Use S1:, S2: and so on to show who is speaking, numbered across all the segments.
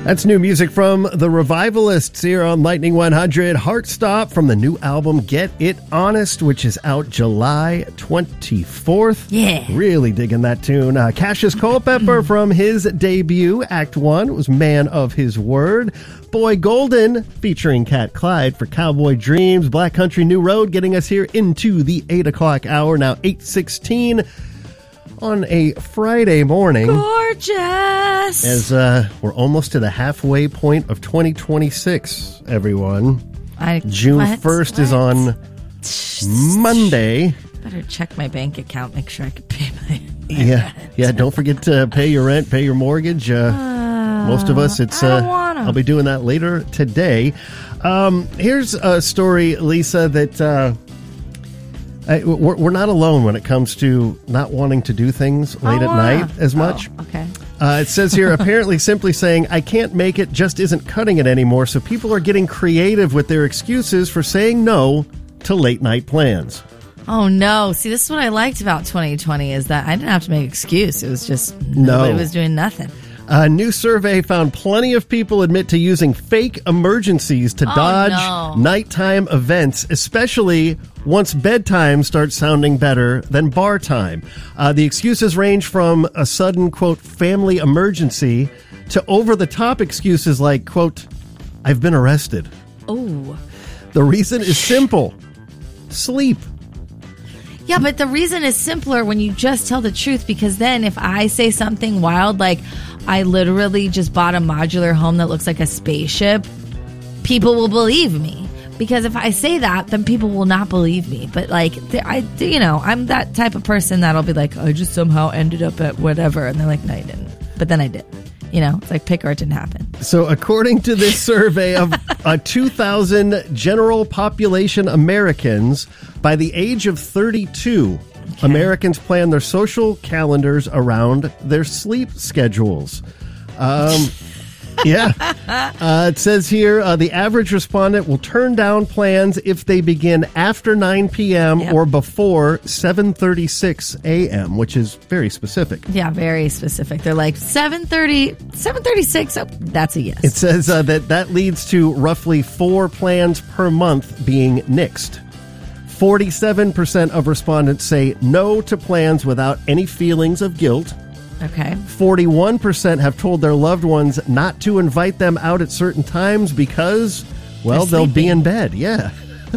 S1: That's new music from the Revivalists here on Lightning 100. Heartstop from the new album Get It Honest, which is out July 24th.
S2: Yeah.
S1: Really digging that tune. Cassius Culpepper from his debut, Act 1, was Man of His Word. Boy Golden featuring Cat Clyde for Cowboy Dreams. Black Country New Road getting us here into the 8 o'clock hour, now 8:16. On a Friday morning.
S2: Gorgeous.
S1: As we're almost to the halfway point of 2026, everyone. June 1st is on Monday.
S2: Better check my bank account, make sure I can pay my
S1: Yeah,
S2: rent.
S1: yeah. Don't forget to pay your rent, pay your mortgage. Most of us, it's.
S2: I don't wanna.
S1: I'll be doing that later today. Here's a story, Lisa, that we're not alone when it comes to not wanting to do things late at night as much.
S2: Oh, okay.
S1: It says here, apparently simply saying, I can't make it just isn't cutting it anymore, so people are getting creative with their excuses for saying no to late night plans.
S2: Oh, no. See, this is what I liked about 2020 is that I didn't have to make an excuse. It was just nobody was doing nothing.
S1: A new survey found plenty of people admit to using fake emergencies to dodge nighttime events, especially once bedtime starts sounding better than bar time. The excuses range from a sudden, quote, family emergency to over-the-top excuses like, quote, I've been arrested.
S2: Oh.
S1: The reason is simple. Sleep.
S2: Yeah, but the reason is simpler when you just tell the truth, because then if I say something wild like I literally just bought a modular home that looks like a spaceship, people will believe me. Because if I say that, then people will not believe me. But like, I'm that type of person that'll be like, I just somehow ended up at whatever. And they're like, no, you didn't. But then I did. It's like pick or it didn't happen.
S1: So according to this survey of 2,000 general population Americans, by the age of 32, Americans plan their social calendars around their sleep schedules. It says here, the average respondent will turn down plans if they begin after 9 p.m. or before 7:36 a.m., which is very specific.
S2: Yeah, very specific. They're like 7:36. Oh, that's a yes.
S1: It says that leads to roughly 4 plans per month being nixed. 47% of respondents say no to plans without any feelings of guilt.
S2: Okay.
S1: 41% have told their loved ones not to invite them out at certain times because, well, they'll be in bed. Yeah.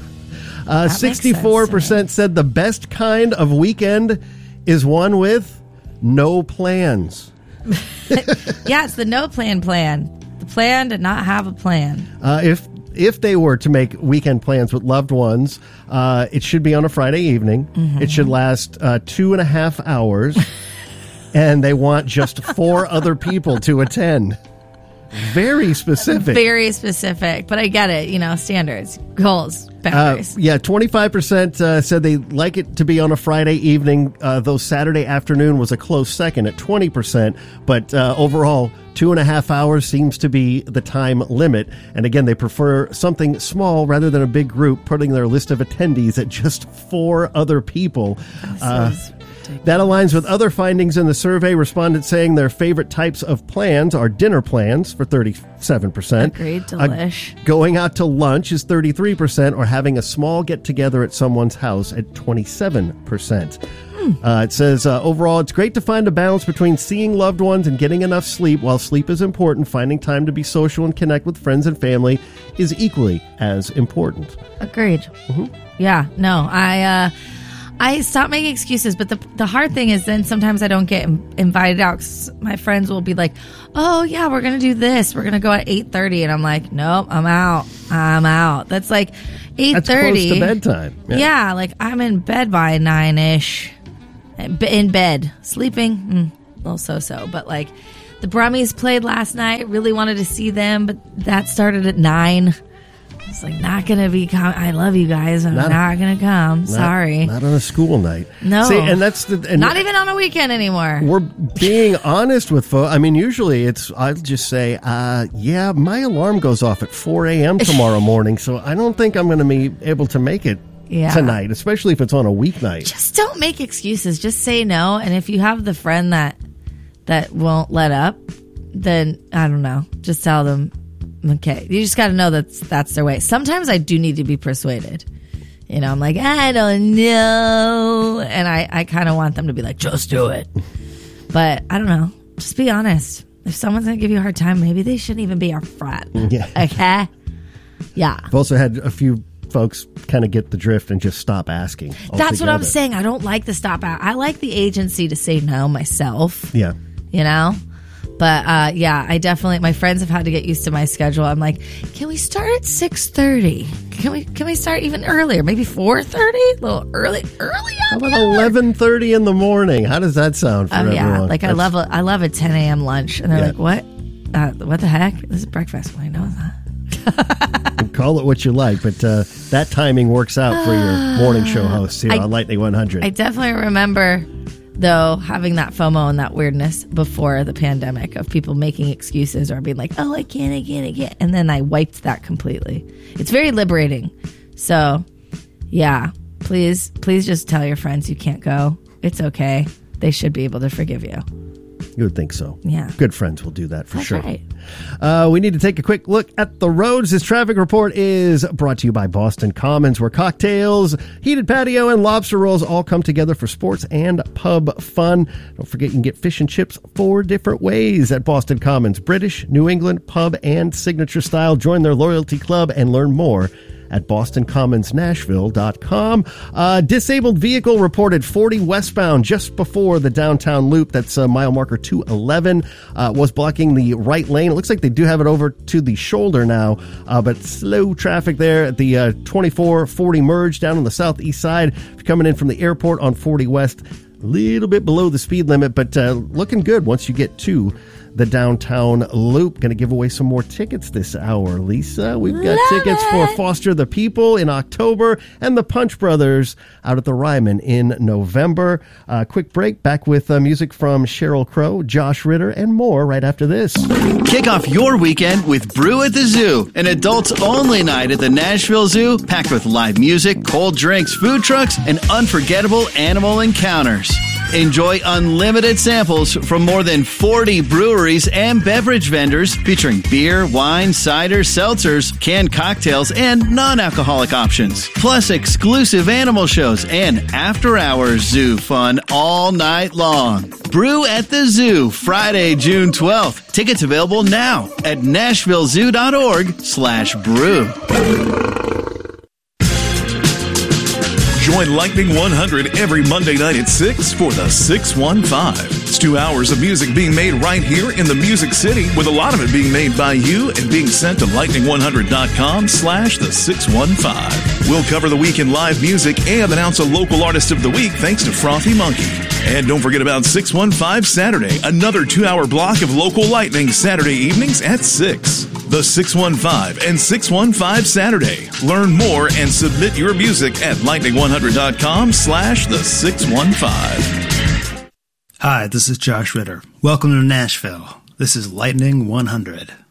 S1: 64% said the best kind of weekend is one with no plans.
S2: Yeah, it's the no plan. The plan to not have a plan.
S1: If they were to make weekend plans with loved ones, it should be on a Friday evening. Mm-hmm. It should last 2.5 hours. And they want just 4 other people to attend. Very specific. Very specific.
S2: But I get it. Standards, goals, boundaries.
S1: 25% said they like it to be on a Friday evening, though Saturday afternoon was a close second at 20%. But overall, 2.5 hours seems to be the time limit. And again, they prefer something small rather than a big group, putting their list of attendees at just 4 other people. That aligns with other findings in the survey. Respondents saying their favorite types of plans are dinner plans for 37%.
S2: Agreed, delish.
S1: Going out to lunch is 33%, or having a small get-together at someone's house at 27%. It says, overall, it's great to find a balance between seeing loved ones and getting enough sleep. While sleep is important, finding time to be social and connect with friends and family is equally as important.
S2: Agreed. Mm-hmm. Yeah, no, I stopped making excuses, but the hard thing is then sometimes I don't get invited out 'cause my friends will be like, oh, yeah, we're going to do this. We're going to go at 8:30. And I'm like, nope, I'm out. That's like 8:30.
S1: That's close to bedtime.
S2: Yeah, like I'm in bed by 9-ish. In bed. Sleeping, a little so-so. But like the Brummies played last night. Really wanted to see them, but that started at 9. It's like, not going to be I love you guys. I'm not going to come. Sorry.
S1: Not on a school night.
S2: No.
S1: See, and that's
S2: not even on a weekend anymore.
S1: We're being honest with folks. I mean, usually I'll just say, my alarm goes off at 4 a.m. tomorrow morning, so I don't think I'm going to be able to make it tonight, especially if it's on a weeknight.
S2: Just don't make excuses. Just say no. And if you have the friend that won't let up, then I don't know. Just tell them, okay. You just got to know that's their way. Sometimes I do need to be persuaded. You know, I'm like, I don't know. And I kind of want them to be like, just do it. But I don't know. Just be honest. If someone's going to give you a hard time, maybe they shouldn't even be our friend.
S1: Yeah.
S2: Okay? Yeah.
S1: I've also had a few folks kind of get the drift and just stop asking altogether.
S2: That's what I'm saying. I don't like the stop out. I like the agency to say no myself.
S1: Yeah.
S2: You know? But, yeah, I definitely, my friends have had to get used to my schedule. I'm like, can we start at 6:30? Can we start even earlier? Maybe 4:30? A little early?
S1: How about 11:30 in the morning? How does that sound for everyone?
S2: Yeah. Like, I love a 10 a.m. lunch. And they're like, what? What the heck? This is breakfast. Well, I know that.
S1: Call it what you like, but that timing works out for your morning show hosts here on Lightning 100.
S2: I definitely remember, though, having that FOMO and that weirdness before the pandemic of people making excuses or being like, oh, I can't. And then I wiped that completely. It's very liberating. So, yeah, please just tell your friends you can't go. It's okay. They should be able to forgive you.
S1: You would think so.
S2: Yeah.
S1: Good friends will do that for sure.
S2: Right.
S1: We need to take a quick look at the roads. This traffic report is brought to you by Boston Commons, where cocktails, heated patio, and lobster rolls all come together for sports and pub fun. Don't forget you can get fish and chips 4 different ways at Boston Commons: British, New England, pub, and signature style. Join their loyalty club and learn more at BostonCommonsNashville.com. Disabled vehicle reported 40 westbound just before the downtown loop. That's mile marker 211. Was blocking the right lane. It looks like they do have it over to the shoulder now, but slow traffic there at the 2440 merge down on the southeast side. If you're coming in from the airport on 40 West, a little bit below the speed limit, but looking good once you get to the downtown loop. Going to give away some more tickets this hour, Lisa. We've got tickets for Foster the People in October and the Punch Brothers out at the Ryman in November. Quick break. Back with music from Sheryl Crow, Josh Ritter, and more right after this.
S3: Kick off your weekend with Brew at the Zoo, an adults-only night at the Nashville Zoo, packed with live music, cold drinks, food trucks, and unforgettable animal encounters. Enjoy unlimited samples from more than 40 breweries and beverage vendors featuring beer, wine, cider, seltzers, canned cocktails, and non-alcoholic options. Plus exclusive animal shows and after-hours zoo fun all night long. Brew at the Zoo, Friday, June 12th. Tickets available now at nashvillezoo.org/brew.
S4: Join Lightning 100 every Monday night at 6 for the 615. It's 2 hours of music being made right here in the Music City, with a lot of it being made by you and being sent to lightning100.com/the 615. We'll cover the week in live music and announce a local artist of the week thanks to Frothy Monkey. And don't forget about 615 Saturday, another 2-hour block of local Lightning Saturday evenings at 6. The 615 and 615 Saturday. Learn more and submit your music at lightning100.com/the 615.
S5: Hi, this is Josh Ritter. Welcome to Nashville. This is Lightning 100.